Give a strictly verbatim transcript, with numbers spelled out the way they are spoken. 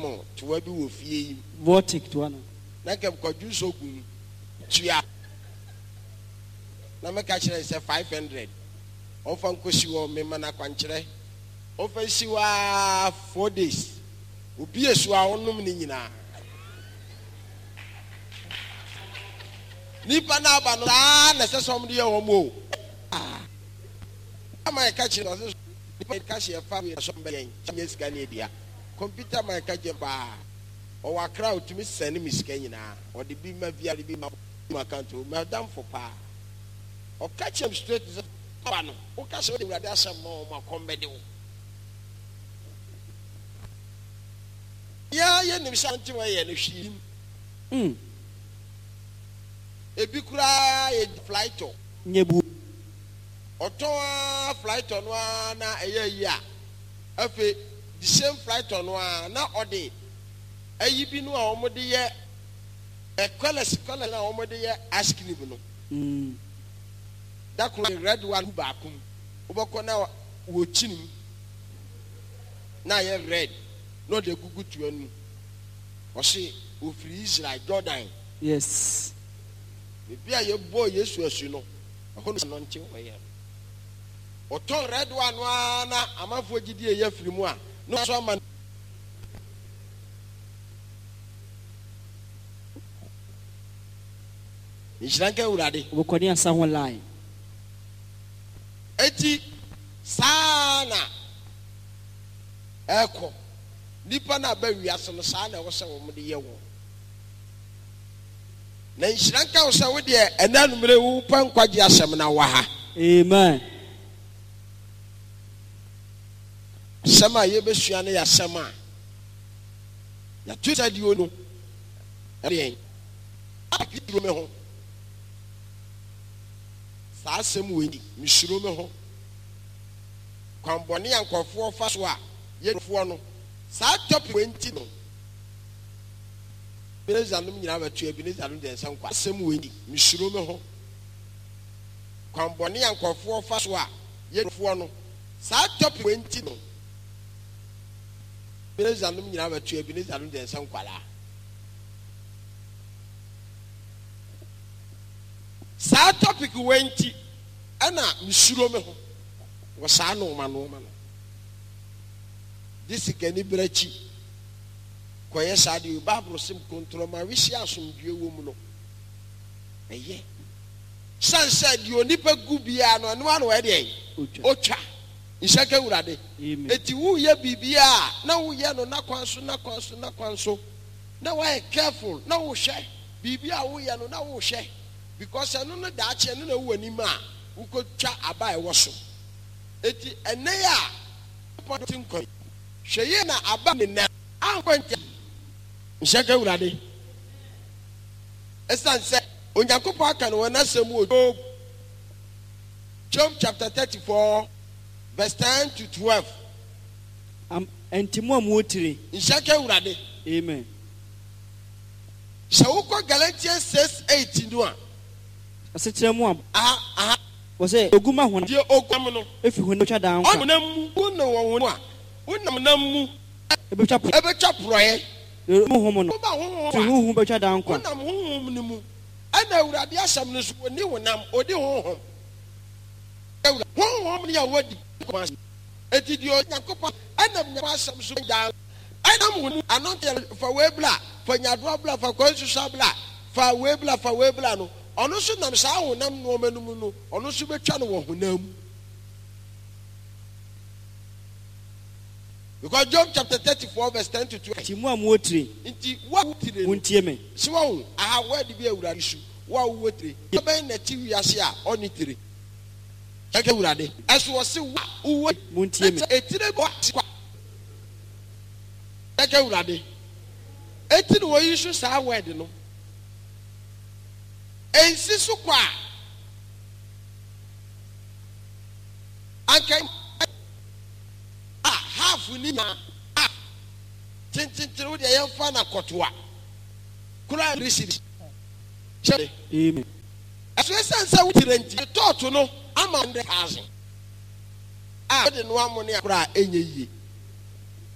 mo to wa bi wo fie Vortic to one. Na kem kwadwu so gun tua na me ka kire say five hundred ofa nkosi wo me mana kwankyere ofa si wa four days obi esu a onum ni nyina nipa na aba no ah na se som de wo mo ah ama ka kire no se nipa ka she fa we so mbe yen nye sika na edia computer ma ka je ba o wa crowd to me send me sika nyina o de bi ma via de bi ma account o madam for pa o catch him straight to the no o ka so de wurade asem no ma kombede o ya ye nim shanti wa ye no hwi mm ebi kura e flight o nyebu oton flight no na eye yi a afi the same flight no na ode ayi bi no a omode ye e kwales kwales na omode ye ice cream no mm that could red one back oboko na wo chinim na ye red no de gugu to anu o se o free Israel Jordan yes e bia ye boy Yesu asu no ho no nche wo ye o to red one na amafo gidi e ye free mu a no so man Israel urade obokoni asa ho line eti sana eko nipa na ba wiase no sana wo se wo mo de ye wo na nshranka wo se wo de enanumre wo pa nkwaje asem na wa ha amen sama ye besua na ya sama ya tuta di onu yen akiro me ho sa asem weni misuro me ho kwambone yankofo fa so a yefo no sa top twenty no benezanum nyina batu ebenezanum de nsan kwa asem weni misuro me ho kwambone yankofo fa so a yefo no sa top twenty no benezanum nyina batu ebenezanum de nsan kwala sa topic wenti ana misuro me ho wo sa no ma no ma no this kani brachi koye sa de bible sim control ma wi sia asomdue wo mu no eye san said you nipa gu bia no no ano we de otwa nshaka urade eti wo ye bibia na wo ye no na kwanso na kwanso na kwanso na wa careful na wo hwe bibia wo ye no na wo hwe because eno no da che no na wo anima wo ko twa aba e wo so eti ene ya potin ko hweye na aba ne na ankwanta nshaka urade esan se onyakopo aka no na semu o Job Job chapter thirty-four verse ten to twelve am entimo amuotire nshaka urade amen se wo ko Galatians six eight no a asetere mu aha aha wo se oguma ho die ogum no efi ho no twa dan kwa onam mu wona wo ho a wonam nam mu ebe twa ebe twa proye mu ho mo no ba ho fi ho ho be twa dan kwa wonam ho ho ni mu ana awurade asam no so ni wonam odi ho ho awura ho ho ni ya wadi eti di onyakopa ana nyama asam so dan ana mu anonte fa webla fa nyadro bla fa kwansu bla fa webla fa webla no ono so nam sa honam no manum no ono so betwa no wo honam because Job chapter thirty-four verse ten to twelve timu amuotire nti wa wotire wontie me si wa hu aha wa di bi awurade su wa wotire ben na ti wiase a oni tire eke awurade eso wo se wa wo wontie me etire bo kwa eke awurade etire wo yisu sa word no ensi so kwa ankai ah half ni na ah tintin wo de yan fa na kotoa kura receive amen aso sense wo tirenti tot no ama one hundred thousand ah de no amone kura enye yi